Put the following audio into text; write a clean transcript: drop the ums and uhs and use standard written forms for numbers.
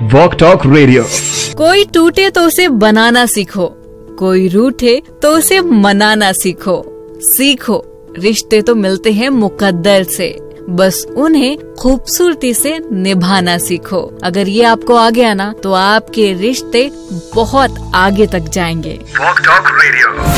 Walk talk radio. कोई टूटे तो उसे बनाना सीखो, कोई रूठे तो उसे मनाना सीखो। सीखो रिश्ते तो मिलते हैं मुकद्दर से, बस उन्हें खूबसूरती से निभाना सीखो। अगर ये आपको आ गया ना, तो आपके रिश्ते बहुत आगे तक जाएंगे। Walk talk radio.